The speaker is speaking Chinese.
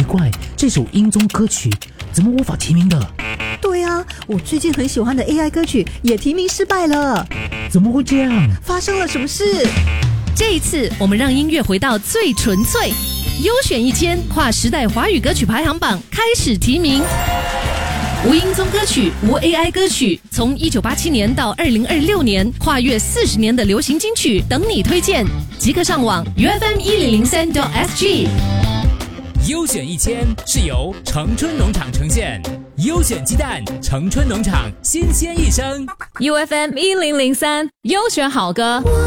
怪，这首音综歌曲怎么无法提名的？ 对啊，我最近很喜欢的 AI 歌曲也提名失败了， 怎么会这样？ 发生了什么事？ 这一次，我们让音乐回到最纯粹，优选1000跨时代华语歌曲排行榜开始提名。无音综歌曲、无 AI 歌曲，从1987年到2026年，跨越40年的流行金曲等你推荐。即刻上网 ufm1003.sg。 优选1000是由城春农场呈现，优选鸡蛋，城春农场新鲜一生。 UFM1003优选好歌。